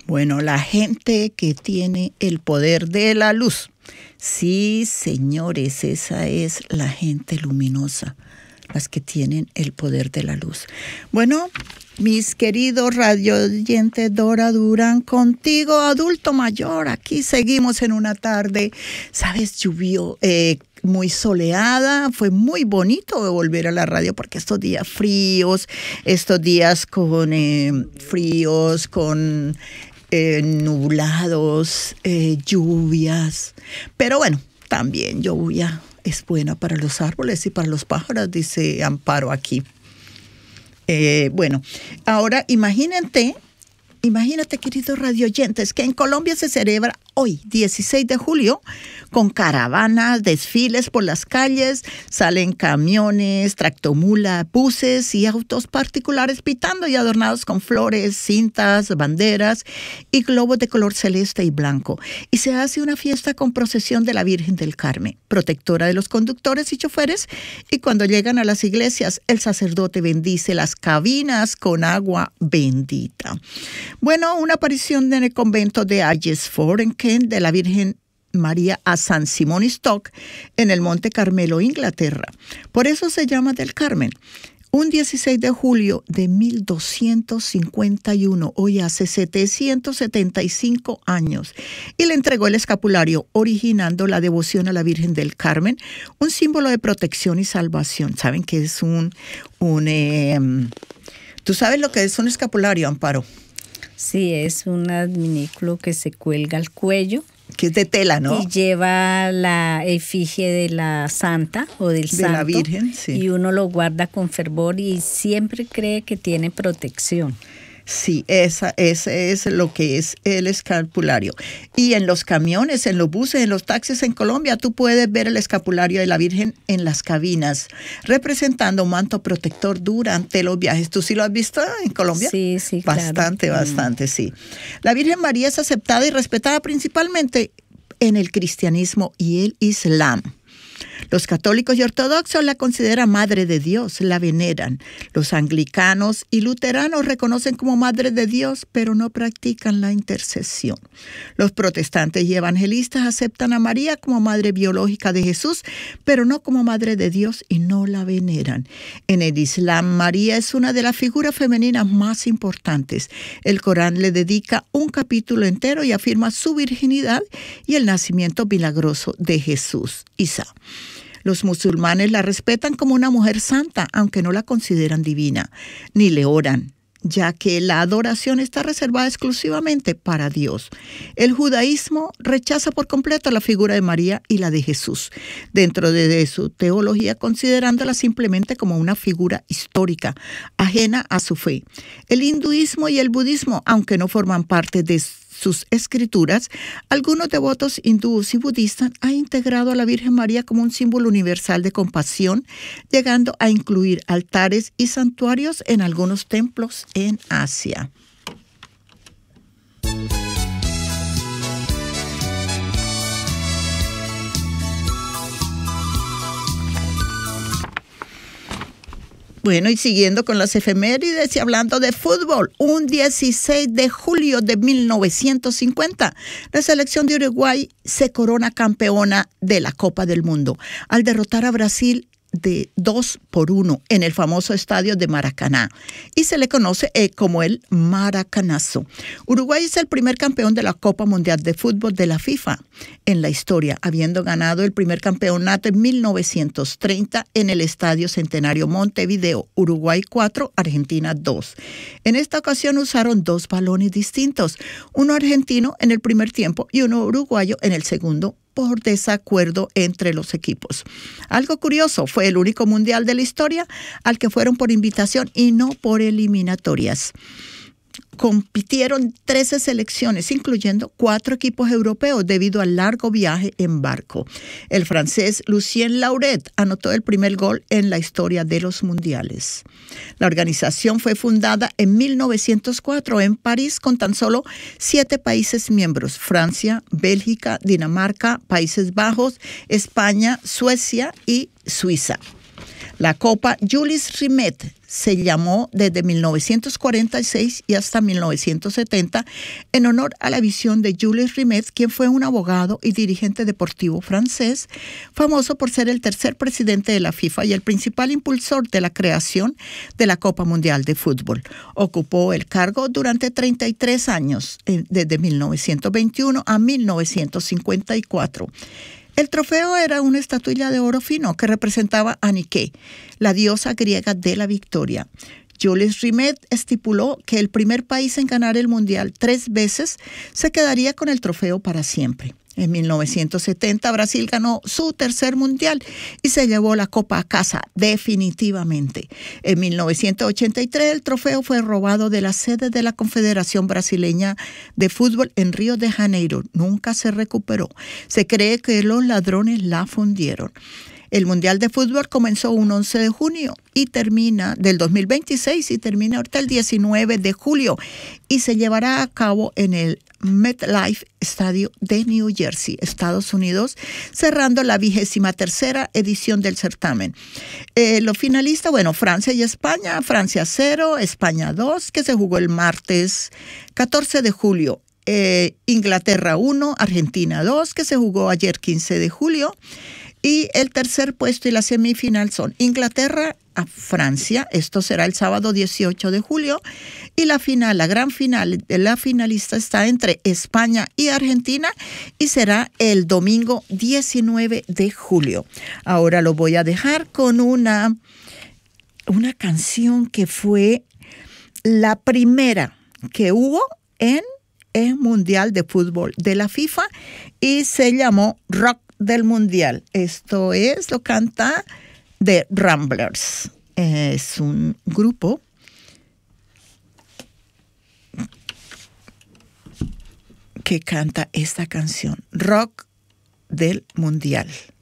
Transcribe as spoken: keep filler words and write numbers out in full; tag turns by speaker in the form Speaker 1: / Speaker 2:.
Speaker 1: Bueno, la gente que tiene el poder de la luz. Sí, señores, esa es la gente luminosa, las que tienen el poder de la luz. Bueno, mis queridos radioyentes, Dora Durán, contigo, adulto mayor. Aquí seguimos en una tarde, ¿sabes? Llovió, eh, muy soleada. Fue muy bonito volver a la radio porque estos días fríos, estos días con eh, fríos, con eh, nublados, eh, lluvias. Pero bueno, también lluvia es buena para los árboles y para los pájaros, dice Amparo aquí. Eh, bueno, ahora imagínate, imagínate, queridos radioyentes, que en Colombia se celebra hoy, dieciséis de julio, con caravanas, desfiles por las calles, salen camiones, tractomulas, buses y autos particulares pitando y adornados con flores, cintas, banderas y globos de color celeste y blanco. Y se hace una fiesta con procesión de la Virgen del Carmen, protectora de los conductores y choferes, y cuando llegan a las iglesias, el sacerdote bendice las cabinas con agua bendita. Bueno, una aparición en el convento de Ayesford en Kent de la Virgen María a San Simón Stock en el Monte Carmelo, Inglaterra. Por eso se llama del Carmen. Un dieciséis de julio de mil doscientos cincuenta y uno, hoy hace setecientos setenta y cinco años, y le entregó el escapulario, originando la devoción a la Virgen del Carmen, un símbolo de protección y salvación. ¿Saben qué es un... un eh, ¿Tú sabes lo que es un escapulario, Amparo?
Speaker 2: Sí, es un adminículo que se cuelga al cuello.
Speaker 1: Que es de tela, ¿no?
Speaker 2: Y lleva la efigie de la santa o del santo.
Speaker 1: De la Virgen, sí.
Speaker 2: Y uno lo guarda con fervor y siempre cree que tiene protección.
Speaker 1: Sí, esa, ese es lo que es el escapulario. Y en los camiones, en los buses, en los taxis en Colombia, tú puedes ver el escapulario de la Virgen en las cabinas, representando un manto protector durante los viajes. ¿Tú sí lo has visto en Colombia?
Speaker 2: Sí, sí,
Speaker 1: bastante,
Speaker 2: claro.
Speaker 1: Bastante, mm. sí. La Virgen María es aceptada y respetada principalmente en el cristianismo y el islam. Los católicos y ortodoxos la consideran Madre de Dios, la veneran. Los anglicanos y luteranos reconocen como Madre de Dios, pero no practican la intercesión. Los protestantes y evangelistas aceptan a María como Madre biológica de Jesús, pero no como Madre de Dios y no la veneran. En el Islam, María es una de las figuras femeninas más importantes. El Corán le dedica un capítulo entero y afirma su virginidad y el nacimiento milagroso de Jesús, Isa. Los musulmanes la respetan como una mujer santa, aunque no la consideran divina, ni le oran, ya que la adoración está reservada exclusivamente para Dios. El judaísmo rechaza por completo la figura de María y la de Jesús, dentro de, de su teología, considerándola simplemente como una figura histórica, ajena a su fe. El hinduismo y el budismo, aunque no forman parte de sus escrituras, algunos devotos hindúes y budistas han integrado a la Virgen María como un símbolo universal de compasión, llegando a incluir altares y santuarios en algunos templos en Asia. Bueno, y siguiendo con las efemérides y hablando de fútbol, un dieciséis de julio de mil novecientos cincuenta, la selección de Uruguay se corona campeona de la Copa del Mundo al derrotar a Brasil de dos por uno en el famoso estadio de Maracaná, y se le conoce eh, como el Maracanazo. Uruguay es el primer campeón de la Copa Mundial de Fútbol de la FIFA en la historia, habiendo ganado el primer campeonato en mil novecientos treinta en el Estadio Centenario Montevideo, Uruguay cuatro, Argentina dos. En esta ocasión usaron dos balones distintos, uno argentino en el primer tiempo y uno uruguayo en el segundo, por desacuerdo entre los equipos. Algo curioso, fue el único mundial de la historia al que fueron por invitación y no por eliminatorias. Compitieron trece selecciones, incluyendo cuatro equipos europeos debido al largo viaje en barco. El francés Lucien Lauret anotó el primer gol en la historia de los mundiales. La organización fue fundada en mil novecientos cuatro en París con tan solo siete países miembros: Francia, Bélgica, Dinamarca, Países Bajos, España, Suecia y Suiza. La Copa Jules Rimet se llamó desde mil novecientos cuarenta y seis y hasta mil novecientos setenta en honor a la visión de Jules Rimet, quien fue un abogado y dirigente deportivo francés, famoso por ser el tercer presidente de la FIFA y el principal impulsor de la creación de la Copa Mundial de Fútbol. Ocupó el cargo durante treinta y tres años, desde mil novecientos veintiuno a mil novecientos cincuenta y cuatro. El trofeo era una estatuilla de oro fino que representaba a Nike, la diosa griega de la victoria. Jules Rimet estipuló que el primer país en ganar el mundial tres veces se quedaría con el trofeo para siempre. En mil novecientos setenta, Brasil ganó su tercer mundial y se llevó la copa a casa, definitivamente. En mil novecientos ochenta y tres, el trofeo fue robado de la sede de la Confederación Brasileña de Fútbol en Río de Janeiro. Nunca se recuperó. Se cree que los ladrones la fundieron. El Mundial de Fútbol comenzó un once de junio y termina del dos mil veintiséis y termina ahorita el diecinueve de julio y se llevará a cabo en el MetLife Stadium de New Jersey, Estados Unidos, cerrando la vigésima tercera edición del certamen. Eh, los finalistas, bueno, Francia y España, Francia cero, España dos, que se jugó el martes catorce de julio. Eh, Inglaterra uno, Argentina dos, que se jugó ayer quince de julio. Y el tercer puesto y la semifinal son Inglaterra a Francia. Esto será el sábado dieciocho de julio. Y la final, la gran final, la finalista está entre España y Argentina y será el domingo diecinueve de julio. Ahora lo voy a dejar con una, una canción que fue la primera que hubo en el Mundial de Fútbol de la FIFA y se llamó Rock del Mundial. Esto es, lo canta The Ramblers. Es un grupo que canta esta canción, Rock del Mundial.